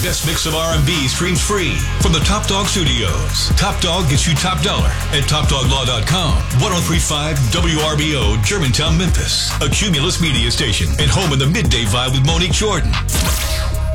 best mix of R&B streams free from the Top Dog Studios. Top Dog gets you top dollar at TopDogLaw.com. 103.5 WRBO, Germantown, Memphis. A Cumulus media station and home in the midday vibe with Monique Jordan.